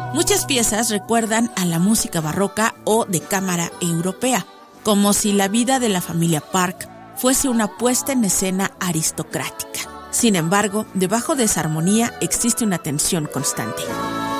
Muchas piezas recuerdan a la música barroca o de cámara europea, como si la vida de la familia Park fuese una puesta en escena aristocrática. Sin embargo, debajo de esa armonía existe una tensión constante.